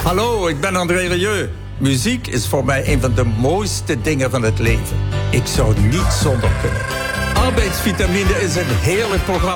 Hallo, ik ben André Rieu. Muziek is voor mij een van de mooiste dingen van het leven. Ik zou niet zonder kunnen. Arbeidsvitamine is een heerlijk programma